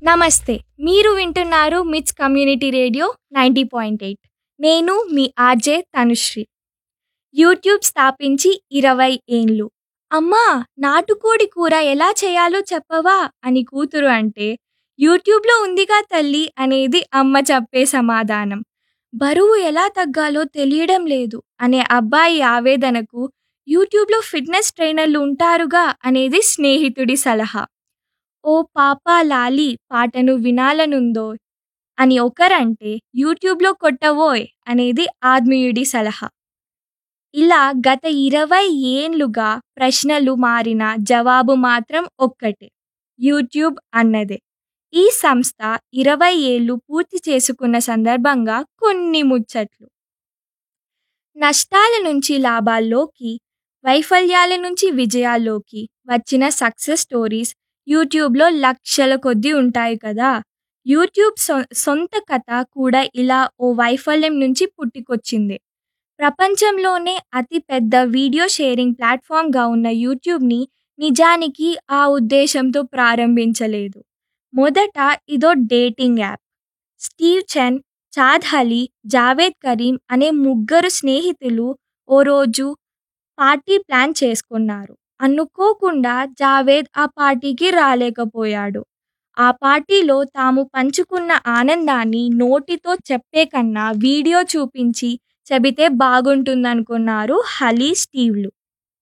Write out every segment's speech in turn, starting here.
నమస్తే. మీరు వింటున్నారు మిట్స్ కమ్యూనిటీ రేడియో 90.8. నేను మీ ఆర్‌జే తనుశ్రీ. యూట్యూబ్ స్థాపించి 20 ఏండ్లు. అమ్మా! నాటుకోడి కూర ఎలా చేయాలో చెప్పవా? అని కూతురు అంటే, యూట్యూబ్‌లో ఉందిగా తల్లీ అనేది అమ్మ చెప్పే సమాధానం. బరువు ఎలా తగ్గాలో తెలియడం లేదు అనే అబ్బాయి ఆవేదనకు, యూట్యూబ్‌లో ఫిట్‌నెస్ ట్రైనర్లు ఉంటారుగా అనేది స్నేహితుడి సలహా. ఓ పాపా లాలీ పాటను వినాలనుందోయ్ అని ఒకరంటే, యూట్యూబ్‌లో కొట్టవోయ్ అనేది ఆత్మీయుడి సలహా. ఇలా గత 20 ఏండ్లుగా ప్రశ్నలు మారినా జవాబు మాత్రం ఒక్కటే. యూట్యూబ్ అన్నదే. ఈ సంస్థ 20 ఏళ్లు పూర్తి చేసుకున్న సందర్భంగా కొన్ని ముచ్చట్లు. నష్టాల నుంచి లాభాల్లోకి, వైఫల్యాల నుంచి విజయాల్లోకి వచ్చిన సక్సెస్ స్టోరీస్ యూట్యూబ్‌లో లక్షల కొద్దీ ఉంటాయి కదా! యూట్యూబ్ సొంత కథ కూడా ఇలా ఓ వైఫల్యం నుంచి పుట్టుకొచ్చిందే. ప్రపంచంలోనే అతి పెద్ద వీడియో షేరింగ్ ప్లాట్‌ఫార్మ్‌గా ఉన్న యూట్యూబ్‌ని నిజానికి ఆ ఉద్దేశంతో ప్రారంభించలేదు. మొదట ఇదో డేటింగ్ యాప్. స్టీవ్ చెన్, చాద్ అలీ, జావేద్ కరీం అనే ముగ్గురు స్నేహితులు ఓ రోజు పార్టీ ప్లాన్ చేసుకున్నారు. అనుకోకుండా జావేద్ ఆ పార్టీకి రాలేకపోయాడు. ఆ పార్టీలో తాము పంచుకున్న ఆనందాన్ని నోటితో చెప్పే కన్నా వీడియో చూపించి చెబితే బాగుంటుందనుకున్నారు అలీ, స్టీవ్‌లు.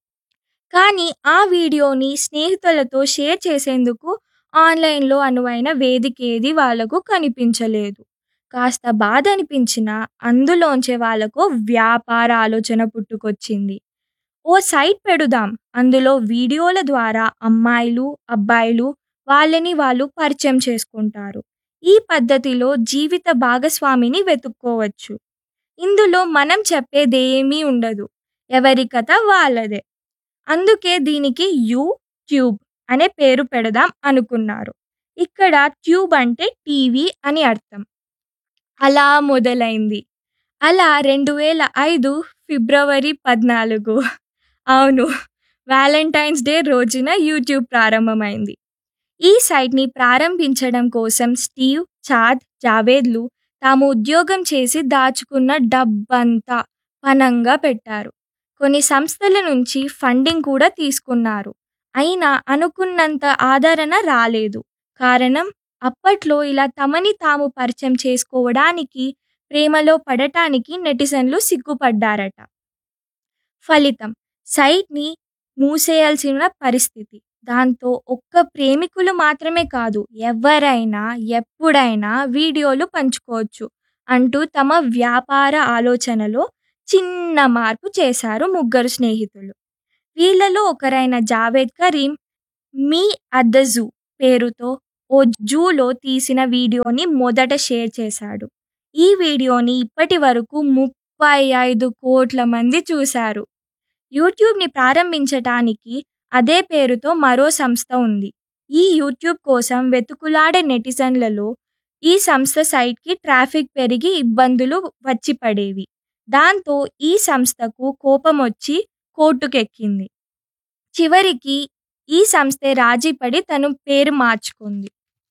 కానీ ఆ వీడియోని స్నేహితులతో షేర్ చేసేందుకు ఆన్‌లైన్‌లో అనువైన వేదికేదీ వాళ్లకు కనిపించలేదు. కాస్త బాధనిపించినా అందులోంచే వాళ్లకో వ్యాపార ఆలోచన పుట్టుకొచ్చింది. ఓ సైట్ పెడుదాం. అందులో వీడియోల ద్వారా అమ్మాయిలు, అబ్బాయిలు వాళ్ళని వాళ్ళు పరిచయం చేసుకుంటారు. ఈ పద్ధతిలో జీవిత భాగస్వామిని వెతుక్కోవచ్చు. ఇందులో మనం చెప్పేదేమీ ఉండదు. ఎవరి కథ వాళ్ళదే. అందుకే దీనికి ట్యూబ్ అనే పేరు పెడదాం అనుకున్నారు. ఇక్కడ ట్యూబ్ అంటే టీవీ అని అర్థం. అలా మొదలైంది. అలా 2005 ఫిబ్రవరి 14 అవును, వాలెంటైన్స్ డే రోజున యూట్యూబ్ ప్రారంభమైంది. ఈ సైట్‌ని ప్రారంభించడం కోసం స్టీవ్, చాద్, జావేద్‌లు తాము ఉద్యోగం చేసి దాచుకున్న డబ్బంతా పణంగా పెట్టారు. కొన్ని సంస్థల నుంచి ఫండింగ్ కూడా తీసుకున్నారు. అయినా అనుకున్నంత ఆదరణ రాలేదు. కారణం, అప్పట్లో ఇలా తమని తాము పరిచయం చేసుకోవడానికి, ప్రేమలో పడటానికి నెటిజన్లు సిగ్గుపడ్డారట. ఫలితం, సైట్‌ని మూసేయాల్సిన పరిస్థితి. దాంతో ఒక్క ప్రేమికులు మాత్రమే కాదు, ఎవరైనా ఎప్పుడైనా వీడియోలు పంచుకోవచ్చు అంటూ తమ వ్యాపార ఆలోచనలో చిన్న మార్పు చేశారు ముగ్గురు స్నేహితులు. వీళ్లలో ఒకరైన Javed Karim 'me at the zoo' పేరుతో ఓ జూలో తీసిన వీడియోని మొదట షేర్ చేశాడు. ఈ వీడియోని ఇప్పటి వరకు 35 కోట్ల మంది చూశారు. యూట్యూబ్‌ని ప్రారంభించటానికి అదే పేరుతో మరో సంస్థ ఉంది. ఈ యూట్యూబ్ కోసం వెతుకులాడే నెటిజన్లలో ఈ సంస్థ సైట్‌కి ట్రాఫిక్ పెరిగి ఇబ్బందులు వచ్చి పడేవి. దాంతో ఈ సంస్థకు కోపమొచ్చి కోర్టుకెక్కింది. చివరికి ఈ సంస్థే రాజీపడి తన పేరు మార్చుకుంది.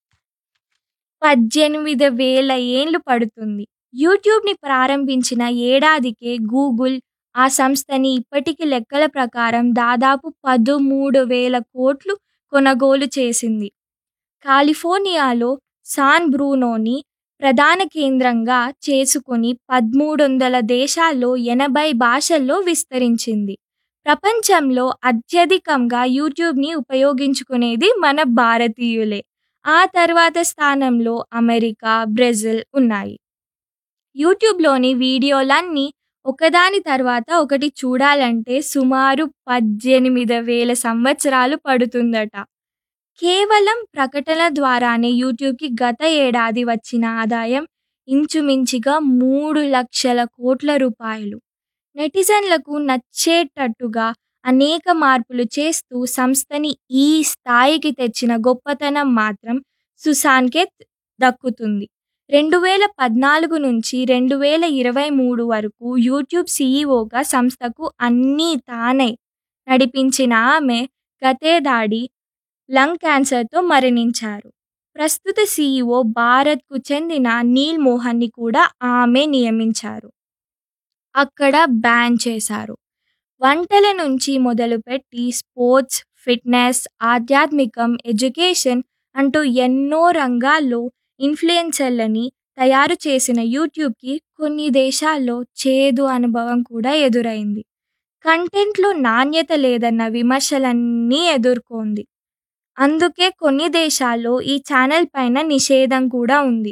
18,000 ఏండ్లు పడుతుంది. యూట్యూబ్‌ని ప్రారంభించిన ఏడాదికే గూగుల్ ఆ సంస్థని ఇప్పటికి లెక్కల ప్రకారం దాదాపు 13,000 కోట్లు కొనుగోలు చేసింది. కాలిఫోర్నియాలో శాన్ బ్రూనోని ప్రధాన కేంద్రంగా చేసుకుని 1300 దేశాల్లో 80 భాషల్లో విస్తరించింది. ప్రపంచంలో అత్యధికంగా యూట్యూబ్‌ని ఉపయోగించుకునేది మన భారతీయులే. ఆ తర్వాత స్థానంలో అమెరికా, బ్రెజిల్ ఉన్నాయి. యూట్యూబ్‌లోని వీడియోలన్నీ ఒకదాని తర్వాత ఒకటి చూడాలంటే సుమారు 18,000 సంవత్సరాలు పడుతుందట. కేవలం ప్రకటనల ద్వారానే యూట్యూబ్‌కి గత ఏడాది వచ్చిన ఆదాయం ఇంచుమించుగా 3,00,000 కోట్ల రూపాయలు. నెటిజన్లకు నచ్చేటట్టుగా అనేక మార్పులు చేస్తూ సంస్థని ఈ స్థాయికి తెచ్చిన గొప్పతనం మాత్రం సుశాన్‌కే దక్కుతుంది. 2014 నుంచి 2023 వరకు యూట్యూబ్ సీఈఓగా సంస్థకు అన్నీ తానై నడిపించిన ఆమె గతేడాది లంగ్ క్యాన్సర్‌తో మరణించారు. ప్రస్తుత సీఈఓ భారత్‌కు చెందిన నీల్ మోహన్‌ని కూడా ఆమె నియమించారు. అక్కడ బ్యాన్ చేశారు. వంటల నుంచి మొదలుపెట్టి స్పోర్ట్స్, ఫిట్‌నెస్, ఆధ్యాత్మికం, ఎడ్యుకేషన్ అంటూ ఎన్నో రంగాల్లో ఇన్‌ఫ్లుయెన్సర్‌లని తయారు చేసిన యూట్యూబ్‌కి కొన్ని దేశాల్లో చేదు అనుభవం కూడా ఎదురైంది. కంటెంట్‌లో నాణ్యత లేదన్న విమర్శలన్నీ ఎదుర్కొంది. అందుకే కొన్ని దేశాల్లో ఈ ఛానెల్ పైన నిషేధం కూడా ఉంది.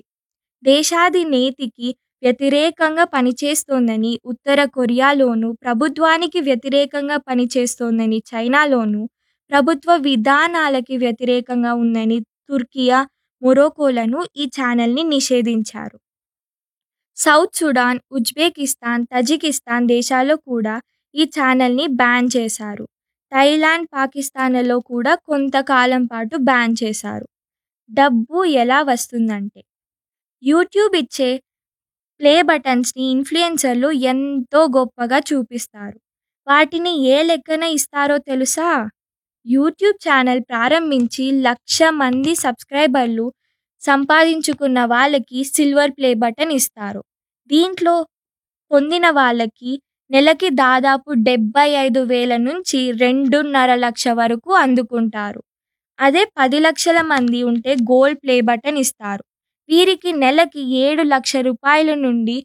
దేశాధినేతకి వ్యతిరేకంగా పనిచేస్తోందని ఉత్తర కొరియాలోనూ, ప్రభుత్వానికి వ్యతిరేకంగా పనిచేస్తోందని చైనాలోనూ, ప్రభుత్వ విధానాలకి వ్యతిరేకంగా ఉందని తుర్కియా, మొరాకోలను ఈ ఛానెల్‌ని నిషేధించారు. సౌత్ సుడాన్, ఉజ్బెకిస్తాన్, తజికిస్తాన్ దేశాల్లో కూడా ఈ ఛానెల్‌ని బ్యాన్ చేశారు. థాయిలాండ్, పాకిస్తాన్‌లలో కూడా కొంతకాలం పాటు బ్యాన్ చేశారు. డబ్బు ఎలా వస్తుందంటే యూట్యూబ్ ఇచ్చే ప్లే బటన్స్‌ని ఇన్‌ఫ్లుయెన్సర్‌లు ఎంతో గొప్పగా చూపిస్తారు. వాటిని ఏ లెక్కన ఇస్తారో తెలుసా? యూట్యూబ్ ఛానెల్ ప్రారంభించి 1,00,000 మంది సబ్‌స్క్రైబర్లు సంపాదించుకున్న వాళ్ళకి సిల్వర్ ప్లే బటన్ ఇస్తారు. దీంట్లో పొందిన వాళ్ళకి నెలకి దాదాపు 75,000 నుంచి 2,50,000 వరకు అందుకుంటారు. అదే 10,00,000 మంది ఉంటే గోల్డ్ ప్లే బటన్ ఇస్తారు. వీరికి నెలకి 7,00,000 నుండి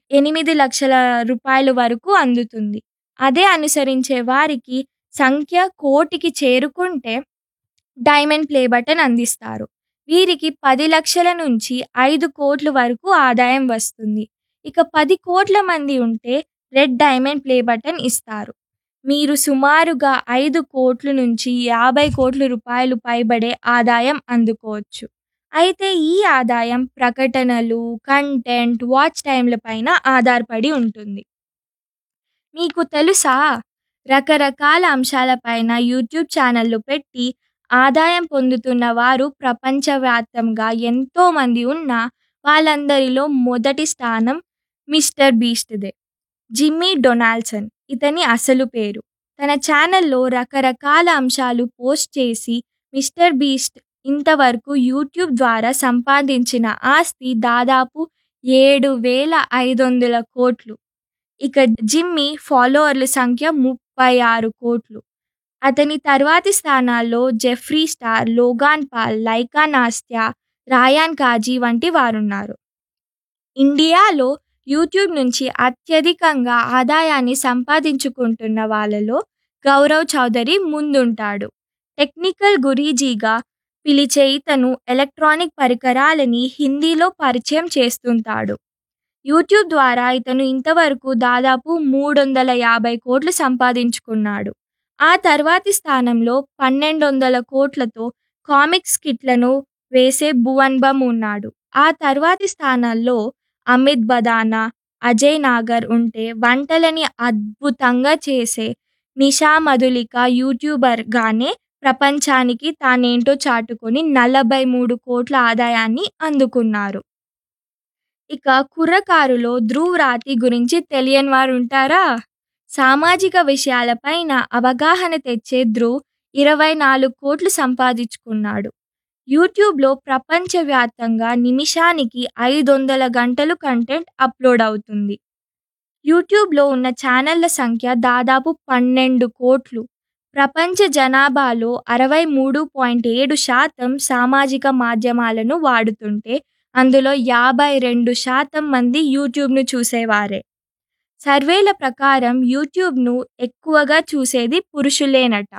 8,00,000 వరకు అందుతుంది. అదే అనుసరించే వారికి సంఖ్య కోటికి చేరుకుంటే డైమండ్ ప్లే బటన్ అందిస్తారు. వీరికి 10,00,000 నుంచి 5,00,00,000 వరకు ఆదాయం వస్తుంది. ఇక 10,00,00,000 మంది ఉంటే రెడ్ డైమండ్ ప్లే బటన్ ఇస్తారు. మీరు సుమారుగా 5,00,00,000 నుంచి 50,00,00,000 పైబడే ఆదాయం అందుకోవచ్చు. అయితే ఈ ఆదాయం ప్రకటనలు, కంటెంట్, వాచ్ టైమ్‌ల పైన ఆధారపడి ఉంటుంది. మీకు తెలుసా? రకరకాల అంశాలపైన యూట్యూబ్ ఛానెల్‌లు పెట్టి ఆదాయం పొందుతున్న వారు ప్రపంచవ్యాప్తంగా ఎంతోమంది ఉన్నా వాళ్ళందరిలో మొదటి స్థానం మిస్టర్ బీస్ట్‌దే. జిమ్మీ డొనాల్డ్సన్ ఇతని అసలు పేరు. తన ఛానెల్‌లో రకరకాల అంశాలు పోస్ట్ చేసి మిస్టర్ బీస్ట్ ఇంతవరకు యూట్యూబ్ ద్వారా సంపాదించిన ఆస్తి దాదాపు 7,500,00,00,000. ఇక జిమ్మీ ఫాలోవర్ల సంఖ్య 36,00,00,000. అతని తర్వాతి స్థానాల్లో Jeffrey star, Logan Paul, Lyca నాస్త్యా, రాయాన్ కాజీ వంటి వారున్నారు. ఇండియాలో యూట్యూబ్ నుంచి అత్యధికంగా ఆదాయాన్ని సంపాదించుకుంటున్న వాళ్ళలో గౌరవ్ చౌదరి ముందుంటాడు. టెక్నికల్ గురూజీగా పిలిచే ఇతను ఎలక్ట్రానిక్ పరికరాలని హిందీలో పరిచయం చేస్తుంటాడు. యూట్యూబ్ ద్వారా ఇతను ఇంతవరకు దాదాపు 350,00,00,000 సంపాదించుకున్నాడు. ఆ తర్వాతి స్థానంలో 1,200,00,00,000తో కామిక్ స్కిట్లను వేసే భువన్ బమ్ ఉన్నాడు. ఆ తర్వాతి స్థానాల్లో అమిత్ భదానా, అజయ్ నాగర్ ఉంటే వంటలని అద్భుతంగా చేసే నిషా మధులిక యూట్యూబర్‌గానే ప్రపంచానికి తానేంటో చాటుకొని 43,00,00,000 ఆదాయాన్ని అందుకున్నారు. ఇక కుర్రకారులో ధ్రువ్ రాఠీ గురించి తెలియని వారుంటారా? సామాజిక విషయాలపైన అవగాహన తెచ్చే ధ్రువ్ 24,00,00,000 సంపాదించుకున్నాడు. యూట్యూబ్‌లో ప్రపంచవ్యాప్తంగా నిమిషానికి 500 గంటలు కంటెంట్ అప్లోడ్ అవుతుంది. యూట్యూబ్‌లో ఉన్న ఛానెళ్ల సంఖ్య దాదాపు 12,00,00,000. ప్రపంచ జనాభాలో 63.7% సామాజిక మాధ్యమాలను వాడుతుంటే అందులో 52% మంది యూట్యూబ్‌ను చూసేవారే. సర్వేల ప్రకారం యూట్యూబ్‌ను ఎక్కువగా చూసేది పురుషులేనట.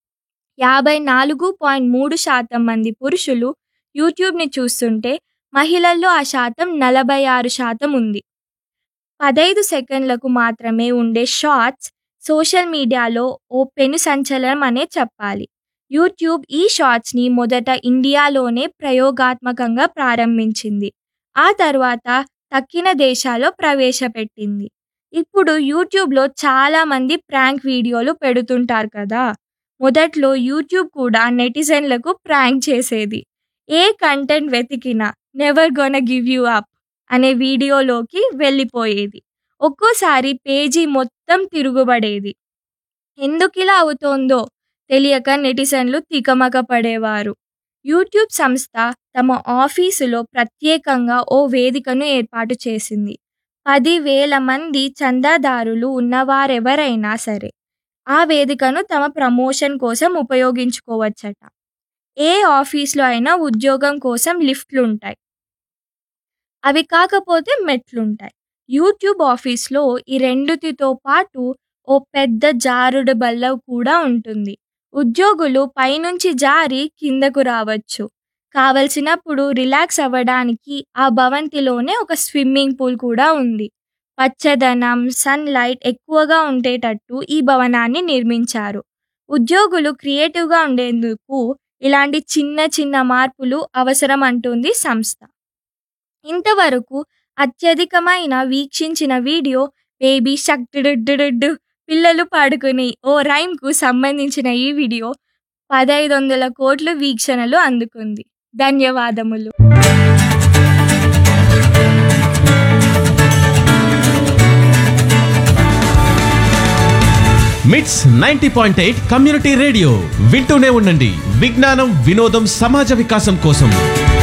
54.3% మంది పురుషులు యూట్యూబ్‌ని చూస్తుంటే మహిళల్లో ఆ శాతం 46% ఉంది. 15 సెకన్లకు మాత్రమే ఉండే షార్ట్స్ సోషల్ మీడియాలో ఓ పెను సంచలనం అనే చెప్పాలి. యూట్యూబ్ ఈ షార్ట్స్‌ని మొదట ఇండియాలోనే ప్రయోగాత్మకంగా ప్రారంభించింది. ఆ తర్వాత తక్కిన దేశాల్లో ప్రవేశపెట్టింది. ఇప్పుడు యూట్యూబ్‌లో చాలామంది ప్రాంక్ వీడియోలు పెడుతుంటారు కదా! మొదట్లో యూట్యూబ్ కూడా నెటిజన్లకు ప్రాంక్ చేసేది. ఏ కంటెంట్ వెతికినా 'never gonna give you up' అనే వీడియోలోకి వెళ్ళిపోయేది. ఒక్కోసారి పేజీ మొత్తం తిరుగుబడేది. ఎందుకిలా అవుతోందో తెలియక నెటిజన్లు తికమక పడేవారు. యూట్యూబ్ సంస్థ తమ ఆఫీసులో ప్రత్యేకంగా ఓ వేదికను ఏర్పాటు చేసింది. 10,000 మంది చందాదారులు ఉన్నవారెవరైనా సరే ఆ వేదికను తమ ప్రమోషన్ కోసం ఉపయోగించుకోవచ్చట. ఏ ఆఫీస్‌లో అయినా ఉద్యోగం కోసం లిఫ్ట్‌లుంటాయి. అవి కాకపోతే మెట్లుంటాయి. యూట్యూబ్ ఆఫీస్‌లో ఈ రెండిటితో పాటు ఓ పెద్ద జారుడు బల్ల కూడా ఉంటుంది. ఉద్యోగులు పైనుంచి జారి కిందకు రావచ్చు. కావలసినప్పుడు రిలాక్స్ అవ్వడానికి ఆ భవంతిలోనే ఒక స్విమ్మింగ్ పూల్ కూడా ఉంది. పచ్చదనం, సన్‌లైట్ ఎక్కువగా ఉండేటట్టు ఈ భవనాన్ని నిర్మించారు. ఉద్యోగులు క్రియేటివ్‌గా ఉండేందుకు ఇలాంటి చిన్న చిన్న మార్పులు అవసరం అంటుంది సంస్థ. ఇంతవరకు అత్యధికమైన వీక్షించిన వీడియో 'బేబీ షార్క్ డుడుడుడుడు' పిల్లలు పాడుకునే ఓ రైమ్‌కు సంబంధించిన ఈ వీడియో 1,500 కోట్ల వీక్షణలు అందుకుంది. ధన్యవాదములు. మిట్స్ 90.8 కమ్యూనిటీ రేడియో వింటూనే ఉండండి. విజ్ఞానం, వినోదం, సమాజ వికాసం కోసం.